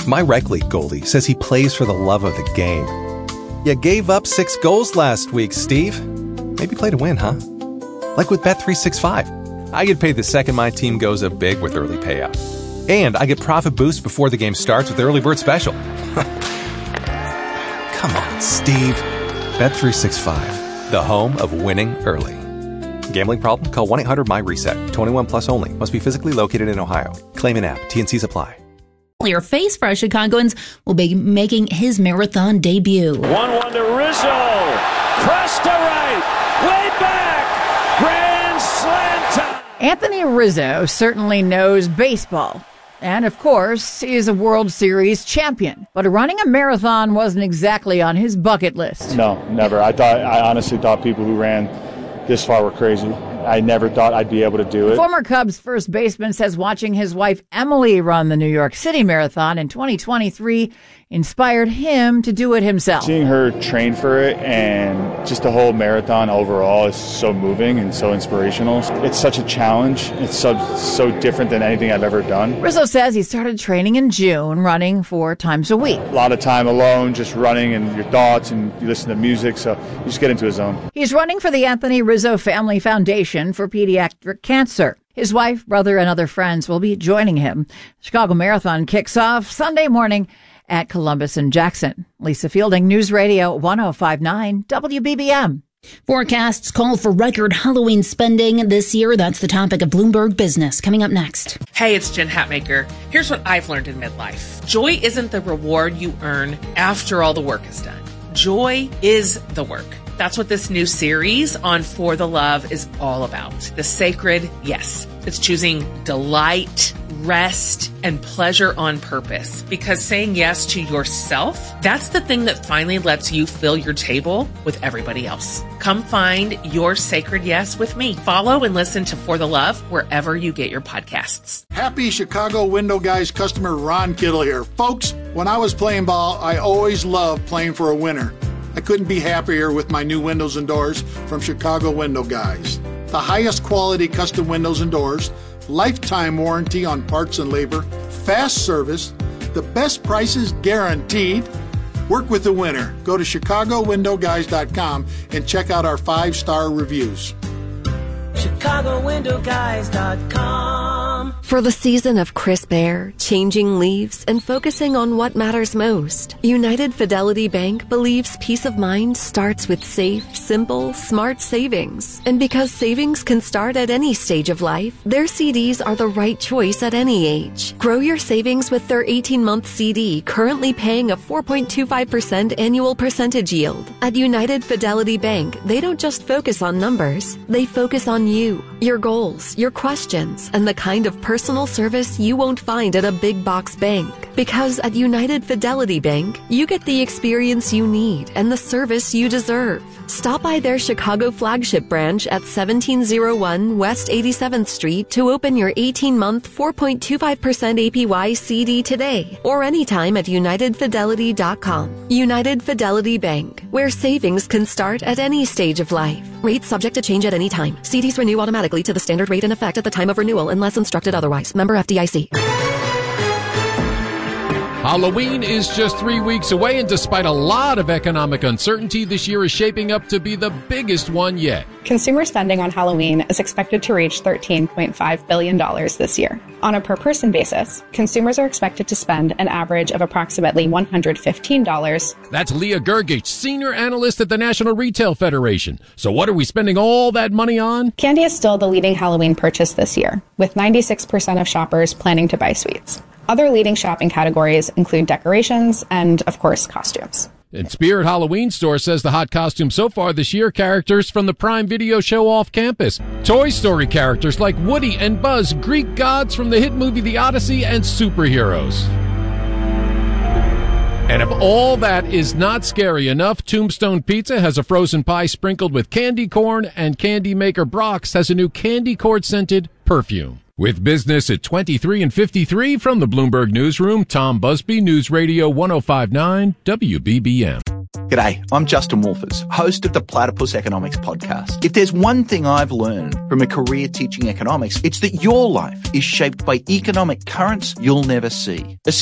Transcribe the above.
My rec league goalie says he plays for the love of the game. You gave up 6 goals last week, Steve. Maybe play to win, huh? Like with Bet365. I get paid the second my team goes up big with early payout. And I get profit boosts before the game starts with Early Bird Special. Come on, Steve. Bet365, the home of winning early. Gambling problem? Call 1-800-MY-RESET. 21 plus only. Must be physically located in Ohio. Claim an app. T&Cs apply. Your Face Fresh Chicagoans will be making his marathon debut. 1-1 to Rizzo. Cross to right. Way back. Grand slam time. Anthony Rizzo certainly knows baseball. And, of course, is a World Series champion. But running a marathon wasn't exactly on his bucket list. No, never. I honestly thought people who ran this far were crazy. I never thought I'd be able to do it. Former Cubs first baseman says watching his wife Emily run the New York City Marathon in 2023 inspired him to do it himself. Seeing her train for it and just the whole marathon overall is so moving and so inspirational. It's such a challenge. It's so different than anything I've ever done. Rizzo says he started training in June, running 4 times a week. A lot of time alone, just running and your thoughts, and you listen to music, so you just get into a zone. He's running for the Anthony Rizzo Family Foundation for Pediatric Cancer. His wife, brother, and other friends will be joining him. The Chicago Marathon kicks off Sunday morning at Columbus and Jackson. Lisa Fielding, News Radio 105.9 WBBM. Forecasts call for record Halloween spending this year. That's the topic of Bloomberg Business. Coming up next. Hey, it's Jen Hatmaker. Here's what I've learned in midlife. Joy isn't the reward you earn after all the work is done. Joy is the work. That's what this new series on For the Love is all about. The sacred yes. It's choosing delight, rest, and pleasure on purpose. Because saying yes to yourself, that's the thing that finally lets you fill your table with everybody else. Come find your sacred yes with me. Follow and listen to For the Love wherever you get your podcasts. Happy Chicago Window Guys customer Ron Kittle here. Folks, when I was playing ball, I always loved playing for a winner. I couldn't be happier with my new windows and doors from Chicago Window Guys. The highest quality custom windows and doors, lifetime warranty on parts and labor, fast service, the best prices guaranteed. Work with the winner. Go to ChicagoWindowGuys.com and check out our 5-star reviews. ChicagoWindowGuys.com. For the season of crisp air, changing leaves, and focusing on what matters most, United Fidelity Bank believes peace of mind starts with safe, simple, smart savings. And because savings can start at any stage of life, their CDs are the right choice at any age. Grow your savings with their 18-month CD, currently paying a 4.25% annual percentage yield. At United Fidelity Bank, they don't just focus on numbers, they focus on you, your goals, your questions, and the kind of personal service you won't find at a big box bank. Because at United Fidelity Bank, you get the experience you need and the service you deserve. Stop by their Chicago flagship branch at 1701 West 87th Street to open your 18-month 4.25% APY CD today, or anytime at UnitedFidelity.com. United Fidelity Bank, where savings can start at any stage of life. Rates subject to change at any time. CDs renew automatically to the standard rate in effect at the time of renewal unless instructed otherwise. Member FDIC. Halloween is just 3 weeks away, and despite a lot of economic uncertainty, this year is shaping up to be the biggest one yet. Consumer spending on Halloween is expected to reach $13.5 billion this year. On a per-person basis, consumers are expected to spend an average of approximately $115. That's Leah Gergich, senior analyst at the National Retail Federation. So what are we spending all that money on? Candy is still the leading Halloween purchase this year, with 96% of shoppers planning to buy sweets. Other leading shopping categories include decorations and, of course, costumes. And Spirit Halloween Store says the hot costumes so far this year, characters from the Prime Video show Off Campus. Toy Story characters like Woody and Buzz, Greek gods from the hit movie The Odyssey, and superheroes. And if all that is not scary enough, Tombstone Pizza has a frozen pie sprinkled with candy corn, and candy maker Brock's has a new candy corn-scented perfume. With business at 23 and 53 from the Bloomberg Newsroom, Tom Busby, News Radio 105.9 WBBM. G'day, I'm Justin Wolfers, host of the Platypus Economics Podcast. If there's one thing I've learned from a career teaching economics, it's that your life is shaped by economic currents you'll never see.